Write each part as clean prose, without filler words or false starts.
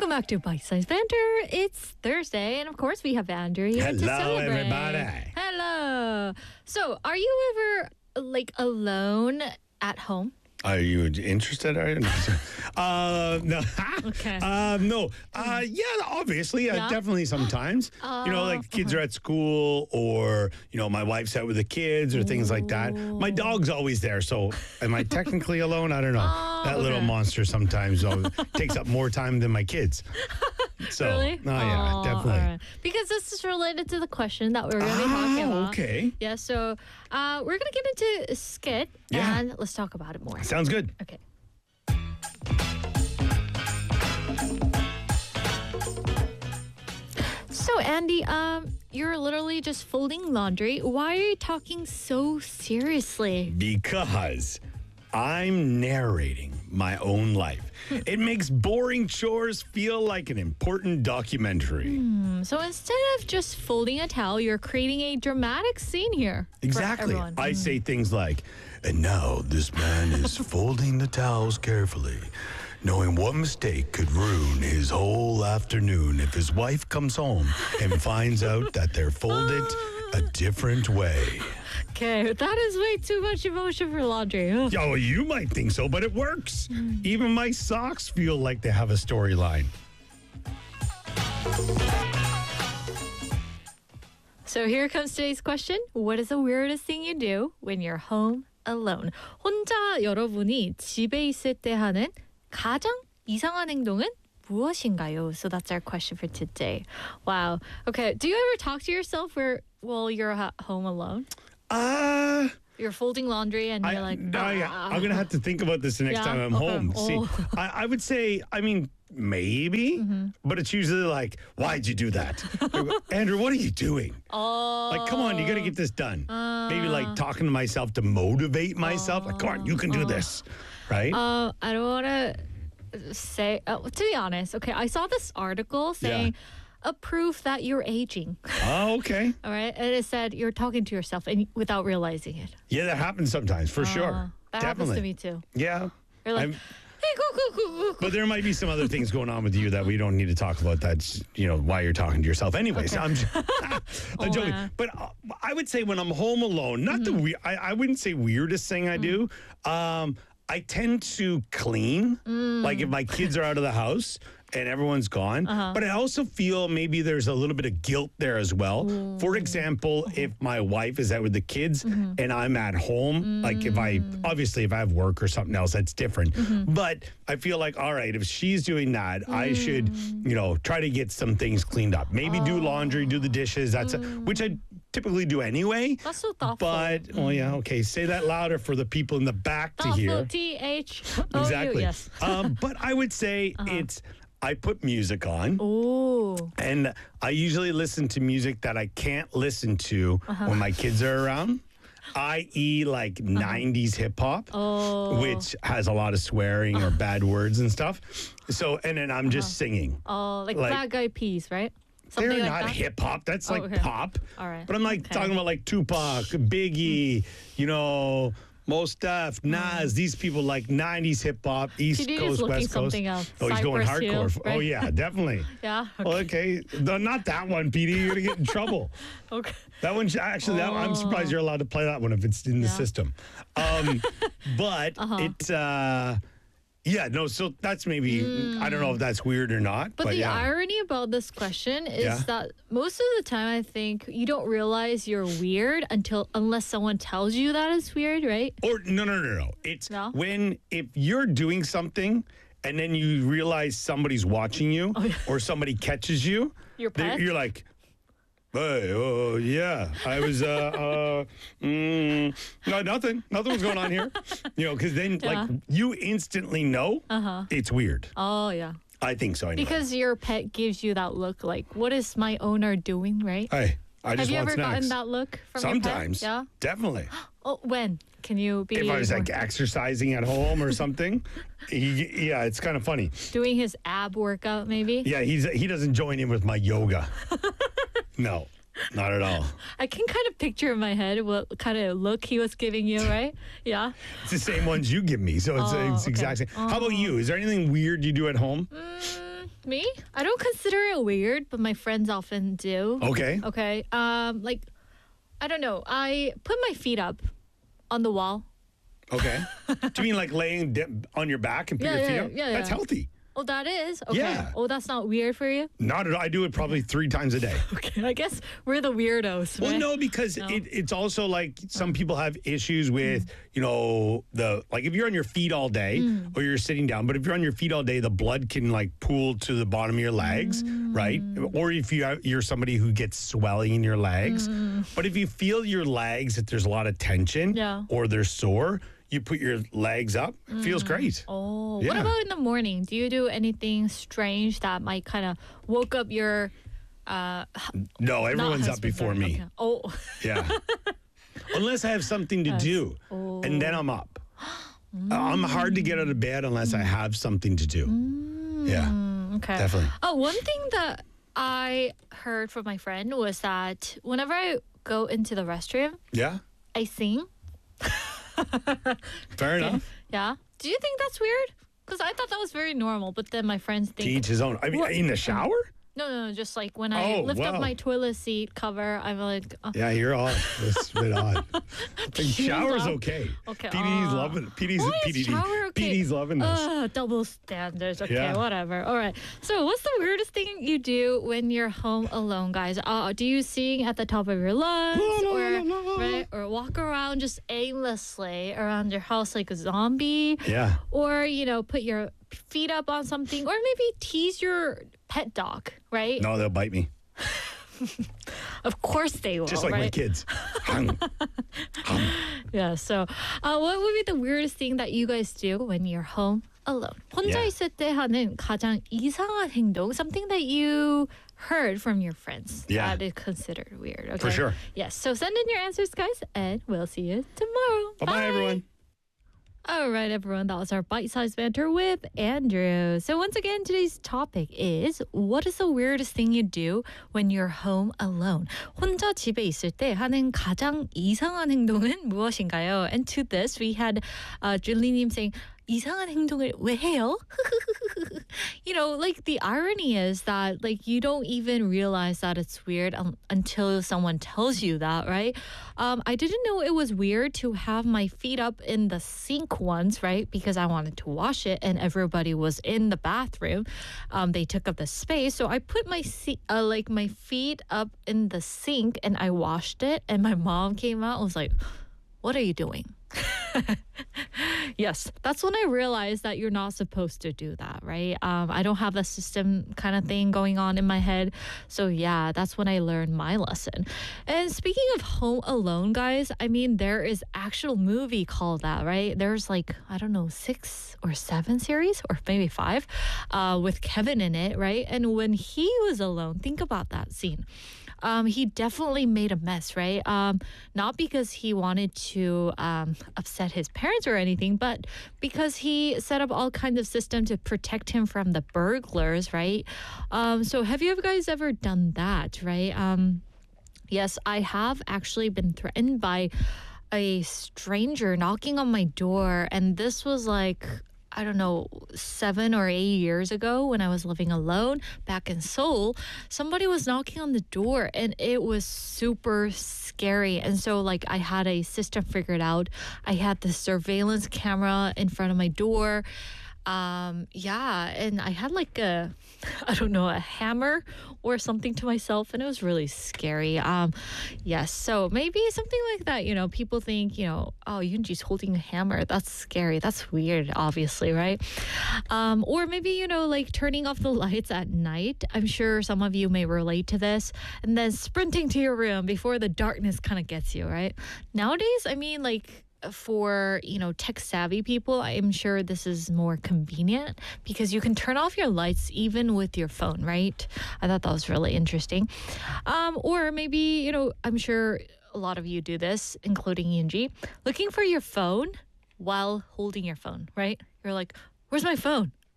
Welcome back to Bite Size Banter. It's Thursday, and of course, we have Andrew here to Hello, celebrate. everybody. Hello. So, are you ever alone at home? Are you interested? Are you? No. Okay. No. Yeah, obviously. Yeah? Definitely sometimes. Kids are at school or, my wife's out with the kids or things like that. My dog's always there. So am I technically alone? I don't know. That little monster sometimes takes up more time than my kids. So, Really? Oh, yeah, definitely. All right. Because this is related to the question that we're going to be talking about. Okay. Yeah, so we're going to get into a skit, Yeah. and let's talk about it more. Sounds good. Okay. So, Andy, you're literally just folding laundry. Why are you talking so seriously? Because I'm narrating my own life. It makes boring chores feel like an important documentary. So instead of just folding a towel, you're creating a dramatic scene here. for Exactly. everyone. I say things like, and now this man is folding the towels carefully, knowing one mistake could ruin his whole afternoon if his wife comes home and finds out that they're folded a different way. Okay, that is way too much emotion for laundry. Ugh. Oh, you might think so, but it works. Even my socks feel like they have a storyline. So here comes today's question. What is the weirdest thing you do when you're home alone? 혼자 여러분이 집에 있을 때 하는 가장 이상한 행동은 무엇인가요? So that's our question for today. Wow. Okay, do you ever talk to yourself while you're at home alone? You're folding laundry and you're like, I'm going to have to think about this the next Yeah? time I'm Okay. home. See, Oh. I would say, maybe, but it's usually like, why'd you do that? Andrew, what are you doing? Like, come on, you got to get this done. Maybe like talking to myself to motivate myself. Like, come on, you can do this, right? I don't want to say, to be honest, okay, I saw this article saying a proof that you're aging. Oh, okay. All right. And it said you're talking to yourself and without realizing it. Yeah, that happens sometimes, for sure. That Definitely. happens to me too. Yeah. You're like, I'm- hey, go. But there might be some other things going on with you that we don't need to talk about. That's, why you're talking to yourself. Anyways, Okay. I'm joking. wow. But I would say when I'm home alone, not the I wouldn't say weirdest thing I do. I tend to clean, like if my kids are out of the house and everyone's gone. But I also feel maybe there's a little bit of guilt there as well. For example, if my wife is out with the kids and I'm at home, like if I have work or something else, that's different. But I feel like, all right, if she's doing that, I should, try to get some things cleaned up. Maybe do laundry, do the dishes. Which I typically do anyway. That's so thoughtful. But, okay, say that louder for the people in the back to hear. Thoughtful, THOU, Exactly. yes. But I would say I put music on. Ooh. And I usually listen to music that I can't listen to when my kids are around, i.e. like 90s hip hop, which has a lot of swearing or bad words and stuff. So, and then I'm just singing. Oh, like Like- Black Eyed Peas, right? Something They're like not that? hip hop. That's like okay. pop. All right. But I'm like Okay. talking about like Tupac, Biggie, Mos Def, Nas, these people like 90s hip hop, East TD is Coast, looking West Coast. something up. Oh, he's going Cypress Hill, hardcore. Oh, right? yeah, definitely. Yeah. Well, okay. No, not that one, PD. You're going to get in trouble. Okay. That one, actually, I'm surprised you're allowed to play that one if it's in the Yeah. system. But it's, so that's maybe, I don't know if that's weird or not. But the yeah. irony about this question is Yeah. that most of the time I think you don't realize you're weird unless someone tells you that it's weird, right? Or no. It's No? if you're doing something and then you realize somebody's watching you or somebody catches you, Your pet? you're like, hey, yeah, I was, no, nothing was going on here. Because then like you instantly know it's weird. Oh, yeah. I think so anyway. Because your pet gives you that look like, what is my owner doing, right? Hey, I Have just you want ever snacks. gotten that look from Sometimes. your pet? Yeah. Definitely. Oh, when? Can you be If I was more- like exercising at home or something, it's kind of funny. doing his ab workout maybe? Yeah, he doesn't join in with my yoga. No, not at all. I can kind of picture in my head what kind of look he was giving you, right? Yeah. It's the same ones you give me, so it's okay. exact same. How about you? Is there anything weird you do at home? Me? I don't consider it weird, but my friends often do. Okay. Okay. Like, I don't know. I put my feet up on the wall. Okay. Do you mean like laying on your back and put Yeah, your feet yeah, up? yeah, That's yeah. healthy. Oh, that is? Okay. Yeah. Oh, that's not weird for you? Not at all. I do it probably 3 times a day. Okay. I guess we're the weirdos, Well, right? no, because it's also like some people have issues with, like if you're on your feet all day or you're sitting down, but if you're on your feet all day, the blood can like pool to the bottom of your legs, right? Or if you're somebody who gets swelling in your legs. But if you feel your legs, that there's a lot of tension or they're sore, you put your legs up, it feels great. Oh, what Yeah. about in the morning? Do you do anything strange that might kind of woke up your No, not everyone's up husband, before but- me. okay. Oh, Yeah. Unless I have something to do, and then I'm up. I'm hard to get out of bed unless I have something to do. Yeah, okay. definitely. Oh, one thing that I heard from my friend was that whenever I go into the restroom, Yeah, I sing. fair enough. Yeah. Do you think that's weird? Because I thought that was very normal, but then my friends To think each his own. I mean, Well, in the shower? no, just like when I Oh, lift up wow. my toilet seat cover, I'm like, Yeah, you're odd. That's a bit odd. The shower's love- okay. Okay, PD's loving it. PD's, why is PDD. shower okay? PD's loving this. Double standards. Okay, Yeah. whatever. All right. So, what's the weirdest thing you do when you're home alone, guys? Do you sing at the top of your lungs, or walk around just aimlessly around your house like a zombie, Yeah. or put your feet up on something, or maybe tease your pet dog, right? No, they'll bite me. Of course they will, Just like my right? kids. Hung. Yeah. So, what would be the weirdest thing that you guys do when you're home alone? 혼자 Yeah. 있을 때 하는 가장 이상한 행동, something that you heard from your friends Yeah. that is considered weird. Okay. For sure. Yes. So send in your answers, guys, and we'll see you tomorrow. Bye-bye, everyone. All right, everyone. That was our bite-sized banter with Andrew. So once again, today's topic is what is the weirdest thing you do when you're home alone? 혼자 집에 있을 때 하는 가장 이상한 행동은 무엇인가요? And to this, we had Julie님 saying, 이상한 행동을 왜 해요? Like the irony is that like you don't even realize that it's weird until someone tells you that, right? I didn't know it was weird to have my feet up in the sink once, right? Because I wanted to wash it and everybody was in the bathroom. They took up the space, so I put my my feet up in the sink and I washed it. And my mom came out and was like, "What are you doing?" Yes, that's when I realized that you're not supposed to do that, right? I don't have the system kind of thing going on in my head. So yeah, that's when I learned my lesson. And speaking of Home Alone, guys, I mean, there is actual movie called that, right? There's like, I don't know, 6 or 7 series or maybe 5 with Kevin in it, right? And when he was alone, think about that scene. He definitely made a mess, right? Not because he wanted to upset his parents or anything, but because he set up all kinds of systems to protect him from the burglars, right? So have you guys ever done that, right? Yes, I have actually been threatened by a stranger knocking on my door, and this was like, I don't know, 7 or 8 years ago when I was living alone back in Seoul. Somebody was knocking on the door and it was super scary. And so like I had a system figured out. I had the surveillance camera in front of my door. And I had like a hammer or something to myself, and it was really scary. Yes, so maybe something like that, people think, oh, Yoonji's holding a hammer. That's scary. That's weird, obviously, right? Or maybe, like turning off the lights at night. I'm sure some of you may relate to this. And then sprinting to your room before the darkness kind of gets you, right? Nowadays, I mean, like, for tech savvy people, I'm sure this is more convenient because you can turn off your lights even with your phone, right? I thought that was really interesting. Or maybe I'm sure a lot of you do this, including Yoonji, looking for your phone while holding your phone, right? You're like, where's my phone?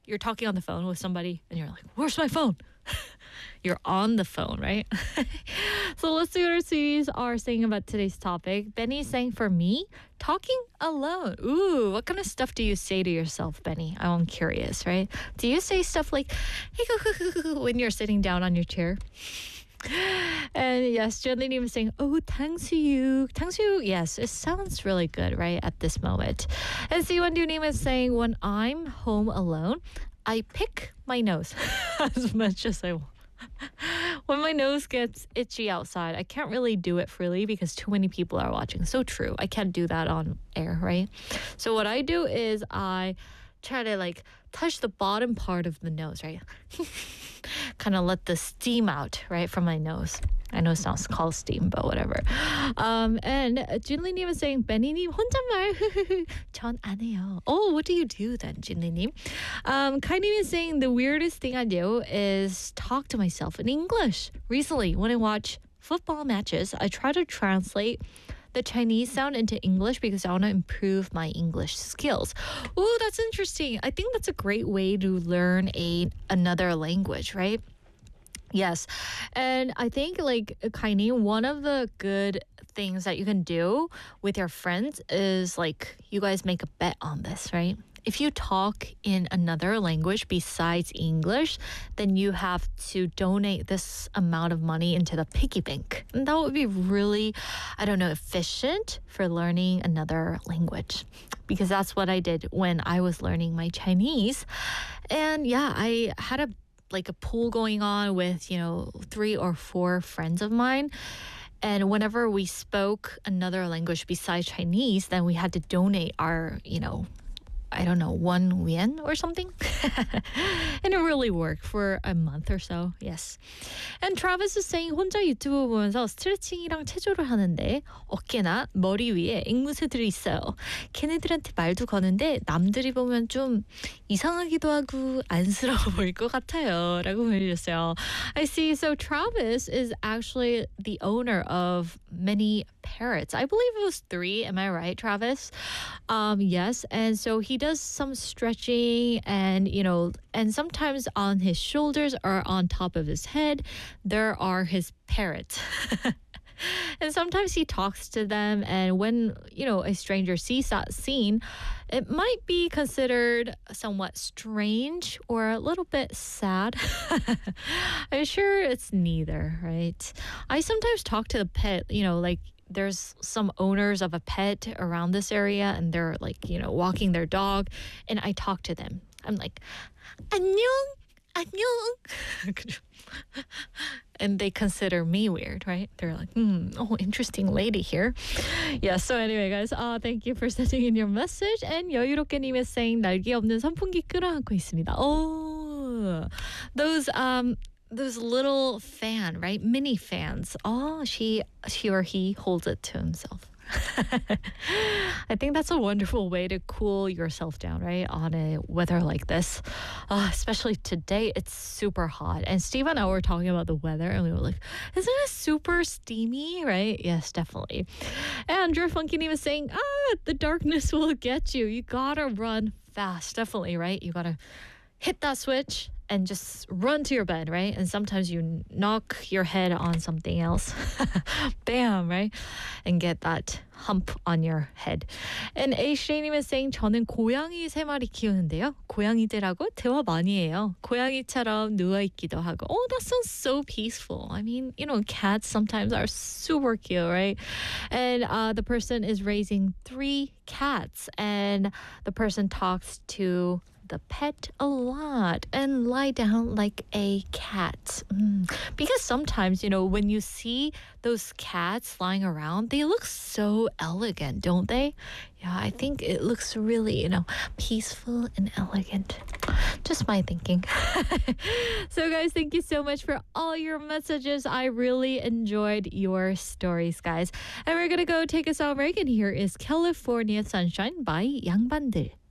you're talking on the phone with somebody and you're like, where's my phone? You're on the phone, right? So let's see what our sweeties are saying about today's topic. Benny's saying, for me, talking alone. Ooh, what kind of stuff do you say to yourself, Benny? I'm curious, right? Do you say stuff like, hey, when you're sitting down on your chair? And yes, Jenny was saying, oh, 탕수육. 탕수육, yes, it sounds really good, right, at this moment. And Siwon-du is saying, when I'm home alone, I pick my nose as much as I want. When my nose gets itchy outside, I can't really do it freely because too many people are watching. So true. I can't do that on air, right? So what I do is I try to like touch the bottom part of the nose, right? Kind of let the steam out, right, from my nose. I know it's not called steam, but whatever. And Jinli님 is saying, Benny님 혼잣말. 전 안 해요. Oh, what do you do then, Jinli님? Kainim is saying, the weirdest thing I do is talk to myself in English. Recently, when I watch football matches, I try to translate the Chinese sound into English because I want to improve my English skills. Oh, that's interesting. I think that's a great way to learn another language, right? Yes. And I think like Kaini, one of the good things that you can do with your friends is like you guys make a bet on this, right? If you talk in another language besides English, then you have to donate this amount of money into the piggy bank. And that would be really, efficient for learning another language. Because that's what I did when I was learning my Chinese. And yeah, I had a pool going on with, 3 or 4 friends of mine. And whenever we spoke another language besides Chinese, then we had to donate our, 1 yuan or something. And it really worked for a month or so. Yes. And Travis is saying 혼자 유튜브 보면서 스트레칭이랑 체조를 하는데 어깨나 머리 위에 앵무새들이 있어요. 걔네들한테 말도 거는데 남들이 보면 좀 이상하기도 하고 안쓰러워 보일 것 같아요. 라고 보내주셨어요. I see. So Travis is actually the owner of many parrots. I believe it was 3. Am I right, Travis? Yes. And so he does some stretching and, and sometimes on his shoulders or on top of his head, there are his parrots. And sometimes he talks to them. And when, a stranger sees that scene, it might be considered somewhat strange or a little bit sad. I'm sure it's neither, right? I sometimes talk to the pet, there's some owners of a pet around this area and they're walking their dog and I talk to them. I'm like, 안녕, 안녕. And they consider me weird, right? They're like, interesting lady here. Yeah, so anyway, guys, thank you for sending in your message. And 여유롭게님 is saying 날개 없는 선풍기 끌어안고 있습니다. Oh, those little fan, right? Mini fans. Oh, she or he holds it to himself. I think that's a wonderful way to cool yourself down, right? On a weather like this. Especially today, it's super hot. And Steve and I were talking about the weather and we were like, isn't it super steamy, right? Yes, definitely. And Drew Funky was saying, the darkness will get you. You gotta run fast. Definitely, right? You gotta hit that switch and just run to your bed, right? And sometimes you knock your head on something else. Bam, right? And get that hump on your head. And Ashay님 is saying, 저는 고양이 3마리 키우는데요. 고양이들하고 대화 많이 해요. 고양이처럼 누워있기도 하고. Oh, that sounds so peaceful. I mean, cats sometimes are super cute, right? And the person is raising 3 cats. And the person talks to the pet a lot and lie down like a cat. Because sometimes, when you see those cats lying around, they look so elegant, don't they? Yeah, I think it looks really, peaceful and elegant. Just my thinking. So guys, thank you so much for all your messages. I really enjoyed your stories, guys. And we're going to go take a song break. And here is California Sunshine by 양반들.